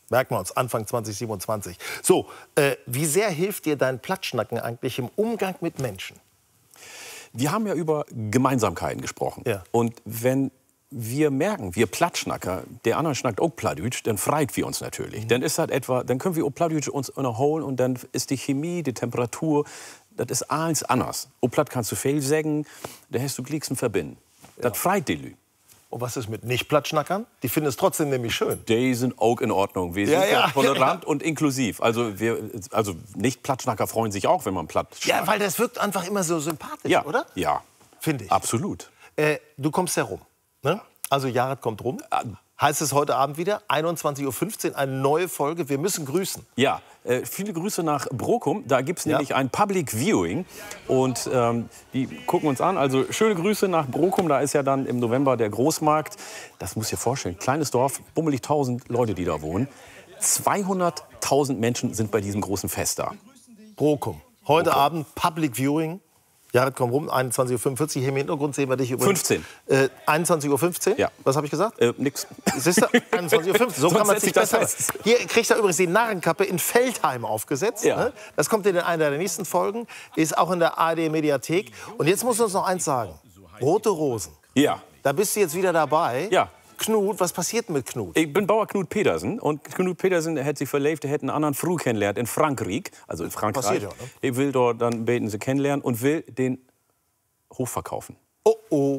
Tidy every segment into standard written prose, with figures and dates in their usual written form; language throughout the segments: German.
Merken wir uns, Anfang 2027. So, wie sehr hilft dir dein Platschnacken eigentlich im Umgang mit Menschen? Wir haben ja über Gemeinsamkeiten gesprochen. Ja. Und wenn wir merken, wir Platschnacker, der andere schnackt auch Plattdeutsch, dann freit wir uns natürlich. Dann ist das etwa, dann können wir auch Plattdeutsch uns erholen und dann ist die Chemie, die Temperatur, das ist alles anders. Ob Platt kannst du viel sagen, da hast du Glicksen verbinden. Ja. Das freit die Lü. Und was ist mit Nicht-Platschnackern? Die finden es trotzdem nämlich schön. Die sind auch in Ordnung. Wir sind ja tolerant und inklusiv. Also Nicht-Platschnacker freuen sich auch, wenn man platt schnackt. Ja, weil das wirkt einfach immer so sympathisch, oder? Ja. Finde ich. Absolut. Du kommst herum, ne? Also Jared kommt rum. Heißt es heute Abend wieder, 21:15 Uhr, eine neue Folge. Wir müssen grüßen. Ja, viele Grüße nach Brokum. Da gibt es nämlich ein Public Viewing. Und die gucken uns an. Also schöne Grüße nach Brokum. Da ist ja dann im November der Großmarkt. Das muss ich dir vorstellen. Kleines Dorf, bummelig 1000 Leute, die da wohnen. 200.000 Menschen sind bei diesem großen Fest da. Brokum. Heute Abend Public Viewing. Jared, komm rum, 21:45 Uhr. Hier im Hintergrund sehen wir dich übrigens. 15. 21:15 Uhr? Ja. Was habe ich gesagt? Nix. Siehst du? 21:15 Uhr. So kann man es sich besser. fest. Hier kriegt er übrigens die Narrenkappe in Feldheim aufgesetzt. Ja. Ne? Das kommt in einer der nächsten Folgen. Ist auch in der ARD-Mediathek. Und jetzt musst du uns noch eins sagen. Rote Rosen. Ja. Da bist du jetzt wieder dabei. Ja. Knut, was passiert mit Knut? Ich bin Bauer Knut Petersen. Und Knut Petersen, der hat sich verlebt, der hat einen anderen Frau kennengelernt in Frankreich. Also in Frankreich. Passiert ja, ne? Ich will dort dann beten sie kennenlernen und will den Hof verkaufen. Oh, oh.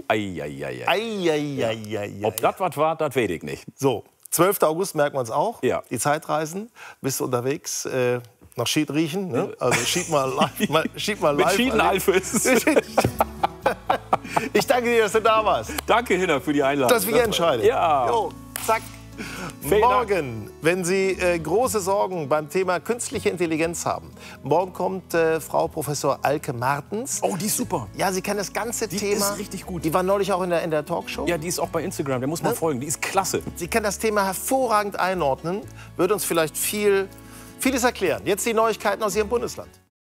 Ei. Ob das was war, das weiß ich nicht. So, 12. August merken wir uns auch. Ja. Die Zeitreisen. Bist du unterwegs nach Schiedriechen? Ne? Also schied mal live. Mit Schiedenalfes. Ich danke dir, dass du da warst. Danke, Hinner, für die Einladung. Das wir entscheiden. Ja. Jo, zack. Morgen, wenn Sie große Sorgen beim Thema künstliche Intelligenz haben, morgen kommt Frau Professor Alke Martens. Oh, die ist super. Ja, sie kann das ganze Die Thema. ist richtig gut. Die war neulich auch in der Talkshow. Ja, die ist auch bei Instagram, der muss man folgen. Die ist klasse. Sie kann das Thema hervorragend einordnen, wird uns vielleicht vieles erklären. Jetzt die Neuigkeiten aus Ihrem Bundesland.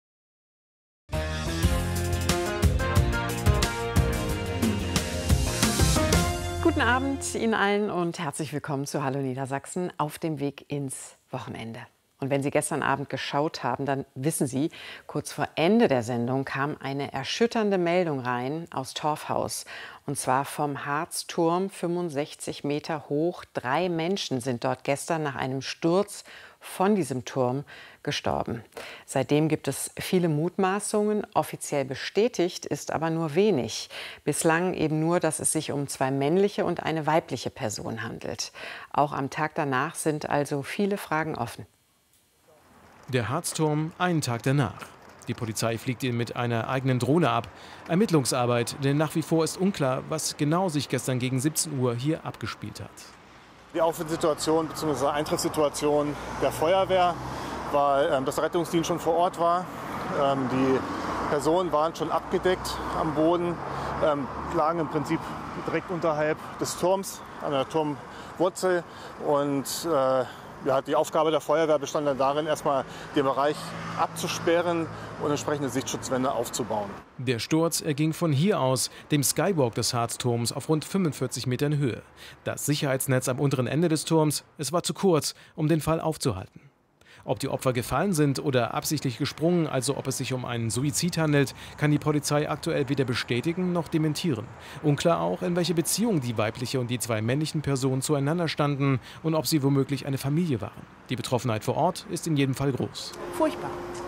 Guten Abend Ihnen allen und herzlich willkommen zu Hallo Niedersachsen auf dem Weg ins Wochenende. Und wenn Sie gestern Abend geschaut haben, dann wissen Sie, kurz vor Ende der Sendung kam eine erschütternde Meldung rein aus Torfhaus. Und zwar vom Harzturm, 65 Meter hoch. 3 Menschen sind dort gestern nach einem Sturz von diesem Turm gestorben. Seitdem gibt es viele Mutmaßungen. Offiziell bestätigt ist aber nur wenig. Bislang eben nur, dass es sich um 2 männliche und eine weibliche Person handelt. Auch am Tag danach sind also viele Fragen offen. Der Harzturm einen Tag danach. Die Polizei fliegt ihn mit einer eigenen Drohne ab. Ermittlungsarbeit, denn nach wie vor ist unklar, was genau sich gestern gegen 17 Uhr hier abgespielt hat. Die Aufwindssituation bzw. Eintrittssituation der Feuerwehr war, dass der Rettungsdienst schon vor Ort war. Die Personen waren schon abgedeckt am Boden, lagen im Prinzip direkt unterhalb des Turms, an der Turmwurzel. Und die Aufgabe der Feuerwehr bestand dann darin, erstmal den Bereich abzusperren und entsprechende Sichtschutzwände aufzubauen. Der Sturz erging von hier aus, dem Skywalk des Harzturms auf rund 45 Metern Höhe. Das Sicherheitsnetz am unteren Ende des Turms, es war zu kurz, um den Fall aufzuhalten. Ob die Opfer gefallen sind oder absichtlich gesprungen, also ob es sich um einen Suizid handelt, kann die Polizei aktuell weder bestätigen noch dementieren. Unklar auch, in welche Beziehung die weibliche und die 2 männlichen Personen zueinander standen und ob sie womöglich eine Familie waren. Die Betroffenheit vor Ort ist in jedem Fall groß. Furchtbar.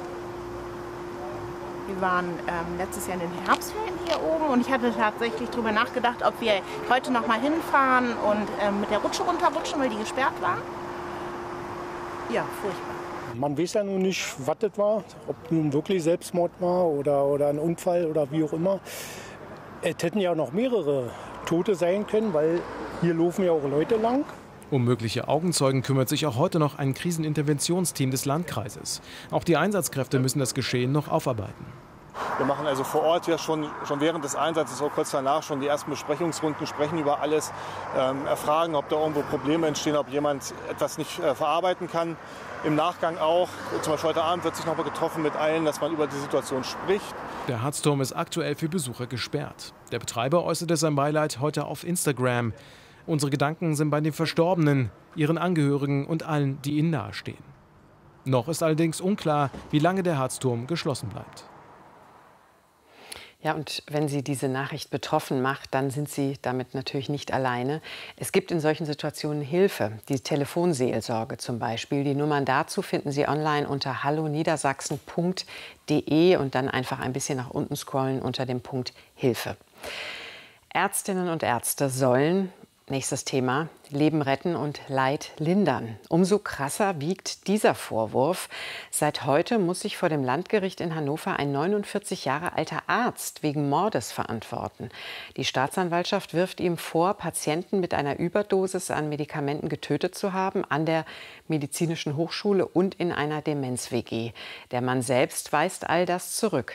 Wir waren letztes Jahr in den Herbstferien hier oben und ich hatte tatsächlich darüber nachgedacht, ob wir heute noch mal hinfahren und mit der Rutsche runterrutschen, weil die gesperrt war. Ja, furchtbar. Man weiß ja nun nicht, was das war, ob nun wirklich Selbstmord war oder ein Unfall oder wie auch immer. Es hätten ja noch mehrere Tote sein können, weil hier laufen ja auch Leute lang. Um mögliche Augenzeugen kümmert sich auch heute noch ein Kriseninterventionsteam des Landkreises. Auch die Einsatzkräfte müssen das Geschehen noch aufarbeiten. Wir machen also vor Ort ja schon während des Einsatzes, auch kurz danach, schon die ersten Besprechungsrunden, sprechen über alles, erfragen, ob da irgendwo Probleme entstehen, ob jemand etwas nicht verarbeiten kann. Im Nachgang auch, zum Beispiel heute Abend wird sich noch mal getroffen mit allen, dass man über die Situation spricht. Der Harzturm ist aktuell für Besucher gesperrt. Der Betreiber äußerte sein Beileid heute auf Instagram. Unsere Gedanken sind bei den Verstorbenen, ihren Angehörigen und allen, die ihnen nahestehen. Noch ist allerdings unklar, wie lange der Harzturm geschlossen bleibt. Ja, und wenn Sie diese Nachricht betroffen macht, dann sind Sie damit natürlich nicht alleine. Es gibt in solchen Situationen Hilfe, die Telefonseelsorge zum Beispiel. Die Nummern dazu finden Sie online unter halloniedersachsen.de und dann einfach ein bisschen nach unten scrollen unter dem Punkt Hilfe. Ärztinnen und Ärzte sollen, nächstes Thema, Leben retten und Leid lindern. Umso krasser wiegt dieser Vorwurf. Seit heute muss sich vor dem Landgericht in Hannover ein 49 Jahre alter Arzt wegen Mordes verantworten. Die Staatsanwaltschaft wirft ihm vor, Patienten mit einer Überdosis an Medikamenten getötet zu haben, an der Medizinischen Hochschule und in einer Demenz-WG. Der Mann selbst weist all das zurück.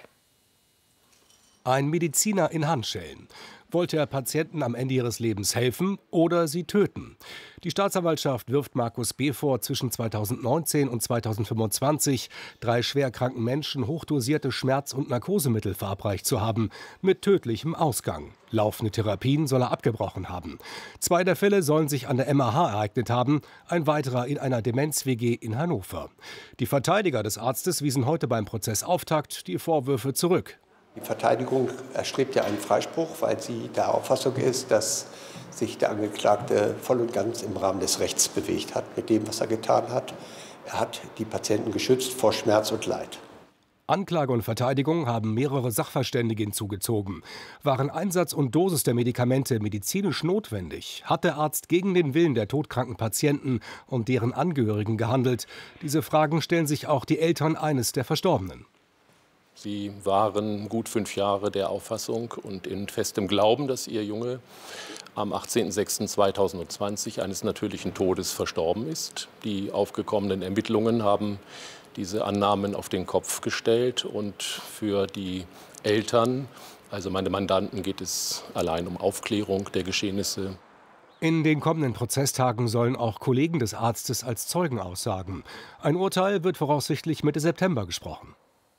Ein Mediziner in Handschellen. Wollte er Patienten am Ende ihres Lebens helfen oder sie töten? Die Staatsanwaltschaft wirft Markus B. vor, zwischen 2019 und 2025 3 schwerkranken Menschen hochdosierte Schmerz- und Narkosemittel verabreicht zu haben, mit tödlichem Ausgang. Laufende Therapien soll er abgebrochen haben. 2 der Fälle sollen sich an der MAH ereignet haben, ein weiterer in einer Demenz-WG in Hannover. Die Verteidiger des Arztes wiesen heute beim Prozessauftakt die Vorwürfe zurück. Die Verteidigung erstrebt ja einen Freispruch, weil sie der Auffassung ist, dass sich der Angeklagte voll und ganz im Rahmen des Rechts bewegt hat mit dem, was er getan hat. Er hat die Patienten geschützt vor Schmerz und Leid. Anklage und Verteidigung haben mehrere Sachverständige hinzugezogen. Waren Einsatz und Dosis der Medikamente medizinisch notwendig? Hat der Arzt gegen den Willen der todkranken Patienten und deren Angehörigen gehandelt? Diese Fragen stellen sich auch die Eltern eines der Verstorbenen. Sie waren gut 5 Jahre der Auffassung und in festem Glauben, dass ihr Junge am 18.06.2020 eines natürlichen Todes verstorben ist. Die aufgekommenen Ermittlungen haben diese Annahmen auf den Kopf gestellt. Und für die Eltern, also meine Mandanten, geht es allein um Aufklärung der Geschehnisse. In den kommenden Prozesstagen sollen auch Kollegen des Arztes als Zeugen aussagen. Ein Urteil wird voraussichtlich Mitte September gesprochen.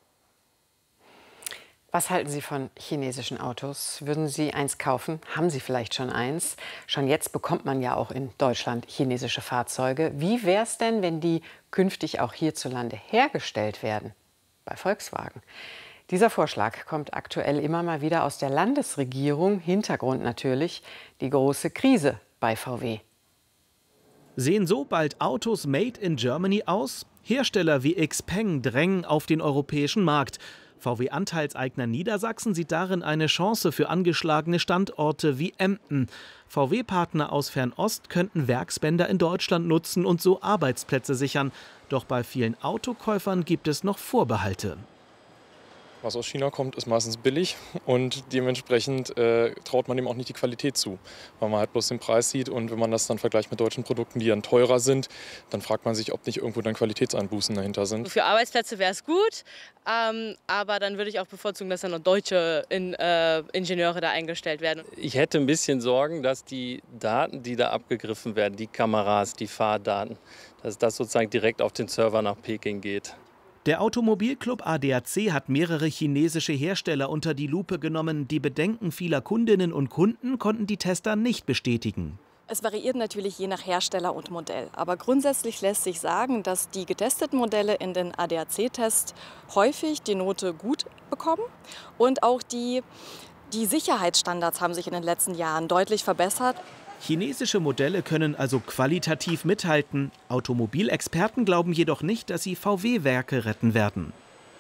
Was halten Sie von chinesischen Autos? Würden Sie eins kaufen? Haben Sie vielleicht schon eins? Schon jetzt bekommt man ja auch in Deutschland chinesische Fahrzeuge. Wie wäre es denn, wenn die künftig auch hierzulande hergestellt werden? Bei Volkswagen. Dieser Vorschlag kommt aktuell immer mal wieder aus der Landesregierung. Hintergrund natürlich die große Krise bei VW. Sehen so bald Autos made in Germany aus? Hersteller wie XPeng drängen auf den europäischen Markt. VW-Anteilseigner Niedersachsen sieht darin eine Chance für angeschlagene Standorte wie Emden. VW-Partner aus Fernost könnten Werksbänder in Deutschland nutzen und so Arbeitsplätze sichern. Doch bei vielen Autokäufern gibt es noch Vorbehalte. Was aus China kommt, ist meistens billig und dementsprechend traut man dem auch nicht die Qualität zu, weil man halt bloß den Preis sieht und wenn man das dann vergleicht mit deutschen Produkten, die dann teurer sind, dann fragt man sich, ob nicht irgendwo dann Qualitätseinbußen dahinter sind. Für Arbeitsplätze wäre es gut, aber dann würde ich auch bevorzugen, dass dann noch deutsche Ingenieure da eingestellt werden. Ich hätte ein bisschen Sorgen, dass die Daten, die da abgegriffen werden, die Kameras, die Fahrdaten, dass das sozusagen direkt auf den Server nach Peking geht. Der Automobilclub ADAC hat mehrere chinesische Hersteller unter die Lupe genommen. Die Bedenken vieler Kundinnen und Kunden konnten die Tester nicht bestätigen. Es variiert natürlich je nach Hersteller und Modell. Aber grundsätzlich lässt sich sagen, dass die getesteten Modelle in den ADAC-Tests häufig die Note gut bekommen. Und auch die Sicherheitsstandards haben sich in den letzten Jahren deutlich verbessert. Chinesische Modelle können also qualitativ mithalten. Automobilexperten glauben jedoch nicht, dass sie VW-Werke retten werden.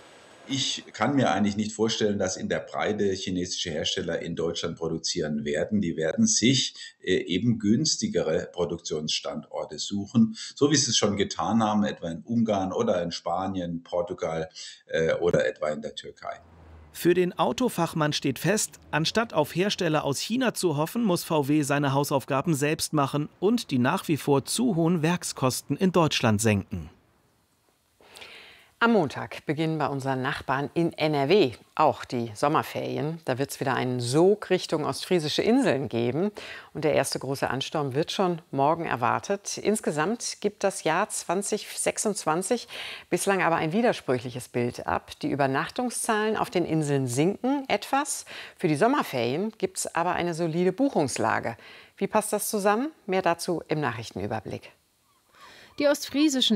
Ich kann mir eigentlich nicht vorstellen, dass in der Breite chinesische Hersteller in Deutschland produzieren werden. Die werden sich eben günstigere Produktionsstandorte suchen, so wie sie es schon getan haben, etwa in Ungarn oder in Spanien, Portugal oder etwa in der Türkei. Für den Autofachmann steht fest, anstatt auf Hersteller aus China zu hoffen, muss VW seine Hausaufgaben selbst machen und die nach wie vor zu hohen Werkskosten in Deutschland senken. Am Montag beginnen bei unseren Nachbarn in NRW auch die Sommerferien. Da wird es wieder einen Sog Richtung ostfriesische Inseln geben. Und der erste große Ansturm wird schon morgen erwartet. Insgesamt gibt das Jahr 2026 bislang aber ein widersprüchliches Bild ab. Die Übernachtungszahlen auf den Inseln sinken etwas. Für die Sommerferien gibt es aber eine solide Buchungslage. Wie passt das zusammen? Mehr dazu im Nachrichtenüberblick. Die ostfriesischen